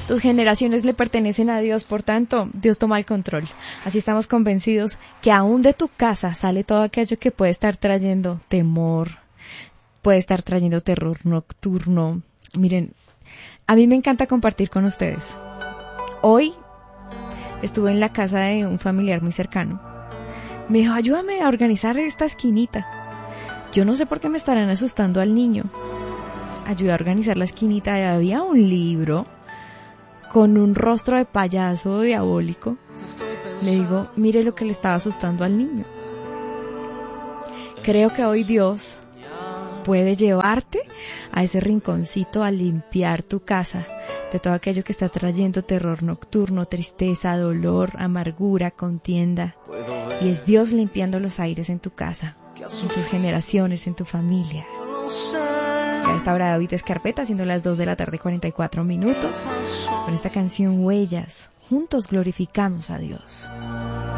Tus generaciones le pertenecen a Dios, por tanto, Dios toma el control. Así estamos convencidos que aún de tu casa sale todo aquello que puede estar trayendo temor, puede estar trayendo terror nocturno. Miren, a mí me encanta compartir con ustedes. Hoy estuve en la casa de un familiar muy cercano. Me dijo, ayúdame a organizar esta esquinita. Yo no sé por qué me estarán asustando al niño. Ayudé a organizar la esquinita y había un libro con un rostro de payaso diabólico. Le digo, mire lo que le estaba asustando al niño. Creo que hoy Dios puede llevarte a ese rinconcito a limpiar tu casa de todo aquello que está trayendo terror nocturno, tristeza, dolor, amargura, contienda. Y es Dios limpiando los aires en tu casa, en tus generaciones, en tu familia. Y a esta hora David Escarpeta, siendo las 2 de la tarde 44 minutos, con esta canción Huellas. Juntos glorificamos a Dios.